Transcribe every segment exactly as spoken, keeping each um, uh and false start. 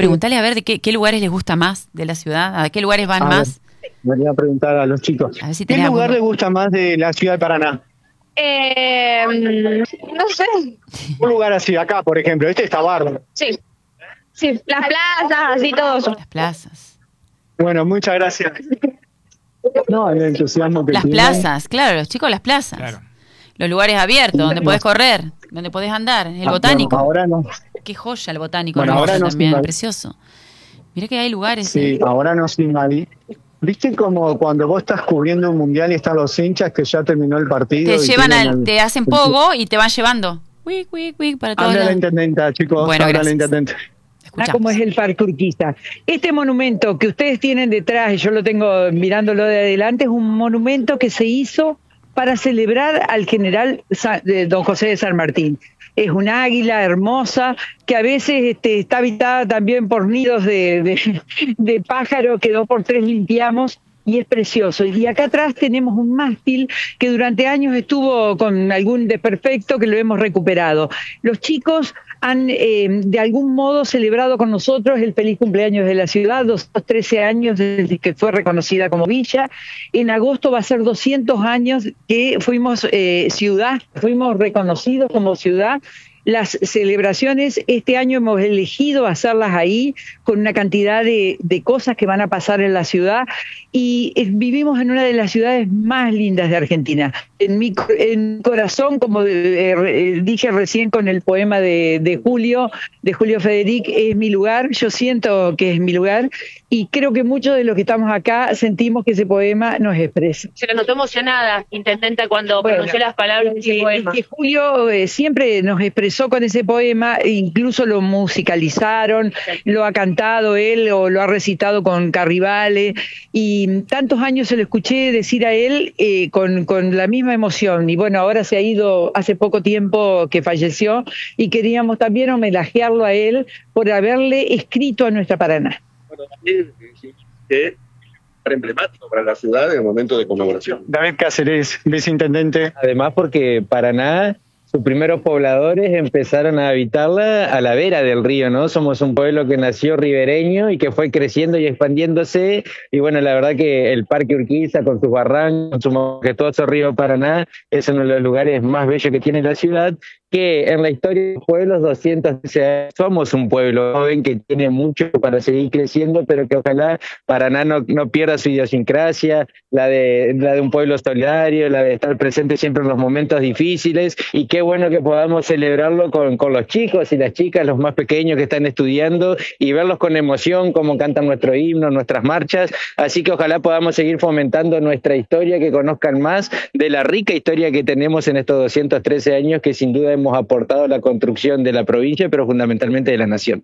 preguntale a ver de qué, qué lugares les gusta más de la ciudad, a qué lugares van A más. ver, voy a preguntar a los chicos. A ver si ¿Qué tenés lugar algún- les gusta más de la ciudad de Paraná? Eh, no sé. Un lugar así, acá, por ejemplo. Este está bárbaro. Sí. Sí, las plazas, así todo eso. Las plazas. Bueno, muchas gracias. No, el entusiasmo que Las tienen. plazas, claro, los chicos, las plazas. Claro. Los lugares abiertos, donde Bueno. podés correr, donde podés andar. El Ah, botánico. bueno, ahora no. Qué joya el botánico, Bueno, hermoso ahora no también, se invade. precioso. Mirá que hay lugares. Sí, eh. ahora no se invadí. ¿Viste como cuando vos estás cubriendo un mundial y están los hinchas que ya terminó el partido? Te y llevan tiran al, el- te hacen pogo y te van llevando. Wic, wic, wic, para todos Habla la lados. intendenta, chicos. Bueno, habla la gracias. intendenta. Escuchamos. Como es el Parque Urquiza. Este monumento que ustedes tienen detrás, y yo lo tengo mirándolo de adelante, es un monumento que se hizo para celebrar al general Sa- de don José de San Martín. Es un águila hermosa que a veces este, está habitada también por nidos de, de, de pájaro que dos por tres limpiamos. Y es precioso. Y acá atrás tenemos un mástil que durante años estuvo con algún desperfecto que lo hemos recuperado. Los chicos han eh, de algún modo celebrado con nosotros el feliz cumpleaños de la ciudad, doscientos trece años desde que fue reconocida como villa. En agosto va a ser doscientos años que fuimos eh, ciudad, fuimos reconocidos como ciudad. Las celebraciones, este año hemos elegido hacerlas ahí con una cantidad de, de cosas que van a pasar en la ciudad y eh, vivimos en una de las ciudades más lindas de Argentina. En mi en corazón, como eh, eh, dije recién con el poema de, de Julio, de Julio Federic, es mi lugar, yo siento que es mi lugar y creo que muchos de los que estamos acá sentimos que ese poema nos expresa. Se la notó emocionada, intendenta, cuando Bueno, pronunció las palabras de ese Eh, poema. es que Julio eh, siempre nos expresó con ese poema, incluso lo musicalizaron, lo ha cantado él o lo ha recitado con Carrivale, y tantos años se lo escuché decir a él eh, con, con la misma emoción. Y bueno, ahora se ha ido hace poco tiempo que falleció y queríamos también homenajearlo a él por haberle escrito a nuestra Paraná. Bueno, también que es emblemático para la ciudad en el momento de conmemoración. David Cáceres, viceintendente. Además porque Paraná, sus primeros pobladores empezaron a habitarla a la vera del río, ¿no? Somos un pueblo que nació ribereño y que fue creciendo y expandiéndose, y bueno, la verdad que el Parque Urquiza con sus barrancos, con su majestuoso río Paraná, es uno de los lugares más bellos que tiene la ciudad, que en la historia de los pueblos doscientos trece somos un pueblo joven que tiene mucho para seguir creciendo, pero que ojalá Paraná no, no pierda su idiosincrasia, la de, la de un pueblo solidario, la de estar presente siempre en los momentos difíciles, y qué bueno que podamos celebrarlo con, con los chicos y las chicas, los más pequeños que están estudiando, y verlos con emoción cómo cantan nuestro himno, nuestras marchas, así que ojalá podamos seguir fomentando nuestra historia, que conozcan más de la rica historia que tenemos en estos doscientos trece años, que sin duda hemos aportado a la construcción de la provincia, pero fundamentalmente de la nación.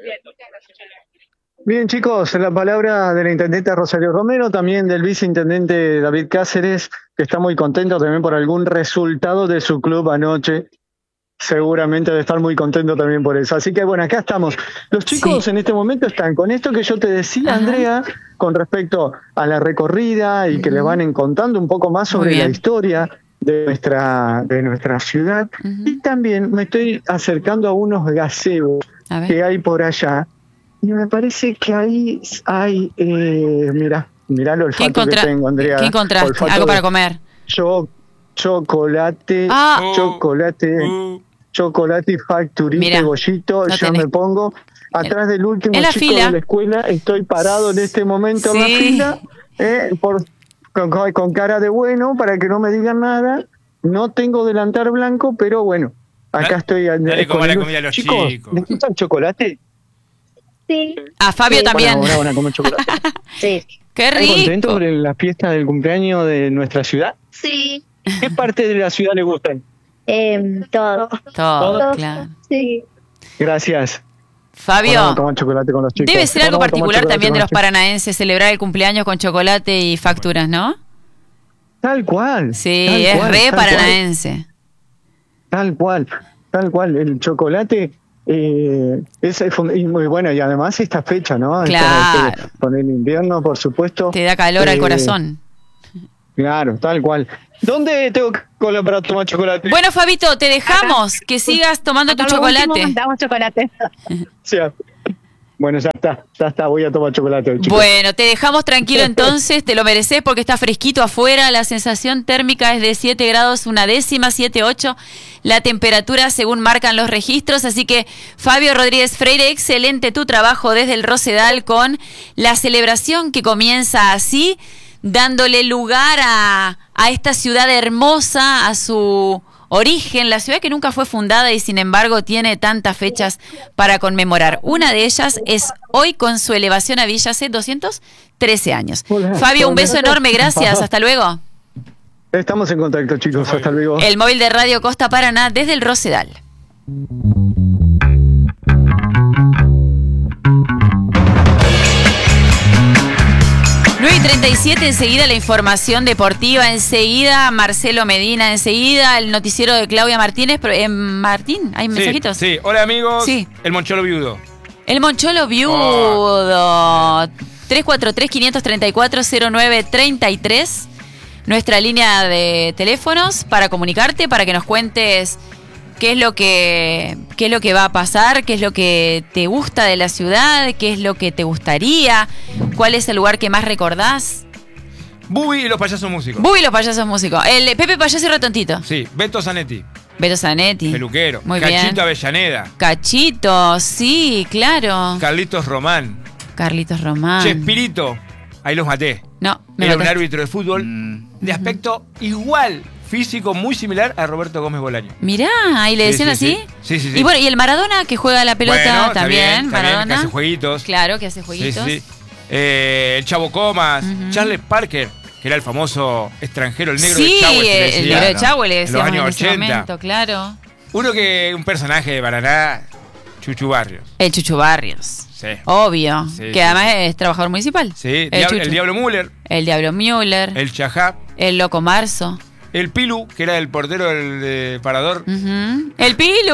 Bien, chicos, la palabra de la intendente Rosario Romero, también del viceintendente David Cáceres, que está muy contento también por algún resultado de su club anoche. Seguramente debe estar muy contento también por eso. Así que bueno, acá estamos. Los chicos Sí. en este momento están con esto que yo te decía, Ajá. Andrea, con respecto a la recorrida y que Ujú. les van contando un poco más Muy sobre la bien. historia de nuestra, de nuestra ciudad. Ujú. Y también me estoy acercando a unos gazebos A ver. que hay por allá. Y me parece que ahí hay, eh, mira, mira el ¿Qué, olfato encontra- que tengo, Andrea. ¿Qué encontraste? Olfato Algo de para comer. cho- chocolate, Ah. chocolate, Uh, chocolate factory, Mira, cebollito, no yo tenés- me pongo atrás del último en la chico fila. de la escuela, estoy parado en este momento en la Sí. fila, eh, por, con, con cara de bueno, para que no me digan nada. No tengo delantal blanco, pero bueno, acá Dale- estoy. dale eh, como con la el- comida a los chicos, chicos. ¿les gusta el chocolate? Sí, A Fabio Sí. también. Bueno, ahora van a comer chocolate. sí. Qué ¿Están contentos rico. por la fiesta del cumpleaños de nuestra ciudad? Sí. ¿Qué parte de la ciudad le gustan? Eh, todo. Todo, Todo. claro. Sí. Gracias. Fabio, Vamos a tomar chocolate con los chicos. debe ser algo Vamos a tomar particular chocolate también con de los los chicos. paranaenses celebrar el cumpleaños con chocolate y facturas, ¿no? Tal cual. Sí, tal es cual, re tal cual. paranaense. Tal cual, tal cual. El chocolate eh, es, es fun- y muy bueno, y además esta fecha, ¿no? Claro. Con, el, con el invierno, por supuesto. Te da calor al Eh, corazón. Claro, tal cual. ¿Dónde tengo cola para tomar chocolate? Bueno, Fabito, te dejamos que sigas tomando tu Acá lo último, chocolate. damos chocolate. O sea, Bueno, ya está, ya está, voy a tomar chocolate, chicos. Bueno, te dejamos tranquilo entonces, te lo mereces porque está fresquito afuera, la sensación térmica es de siete grados, una décima, siete, ocho, la temperatura según marcan los registros, así que Fabio Rodríguez Freire, excelente tu trabajo desde el Rosedal con la celebración que comienza así, dándole lugar a, a esta ciudad hermosa, a su origen, la ciudad que nunca fue fundada y sin embargo tiene tantas fechas para conmemorar. Una de ellas es hoy con su elevación a Villa hace doscientos trece años. Hola. Fabio, un beso enorme, gracias, hasta luego. Estamos en contacto, chicos, hasta luego. El móvil de Radio Costa Paraná desde el Rosedal. nueve y treinta y siete, enseguida la información deportiva, enseguida Marcelo Medina, enseguida el noticiero de Claudia Martínez. Pero, eh, Martín, ¿hay Sí, mensajitos? Sí, hola amigos. Sí. El Moncholo Viudo. El Moncholo Viudo. tres cuatro tres, cinco tres cuatro, cero nueve tres tres. Nuestra línea de teléfonos para comunicarte, para que nos cuentes qué es lo que qué es lo que va a pasar, qué es lo que te gusta de la ciudad, qué es lo que te gustaría, cuál es el lugar que más recordás. Bubi y los payasos músicos. Bubi y los payasos músicos. El Pepe Payaso y Ratontito. Sí, Beto Zanetti, Beto Zanetti. peluquero. Muy Cachito bien. Avellaneda. Cachito, sí, claro. Carlitos Román. Carlitos Román. Chespirito. Ahí los maté. No, me Era un mataste. árbitro de fútbol de aspecto igual, físico muy similar a Roberto Gómez Bolaño. Mirá, ahí le Sí, decían sí, así. sí. Sí, sí, sí. Y bueno, y el Maradona que juega la pelota Bueno, está también. bien, está bien, Maradona. que hace jueguitos. Claro, que hace Sí, jueguitos. sí, sí. Eh, el Chavo Comas, Ujú. Charles Parker, que era el famoso extranjero, el negro Sí, de Chavo. se le el, decía, el negro de ¿no? Chavo le En los decíamos en, años ese ochenta. momento, claro. Uno que, un personaje de Paraná, Chuchu Barrios. El Chuchu Barrios. Sí. Obvio. Sí, que sí, además es trabajador municipal. Sí, el, Diablo- Chuchu. el Diablo Müller, El Diablo Müller. El, el Chajá, Loco Marzo. el Pilu, que era el portero del de Parador. Ujú. El Pilu.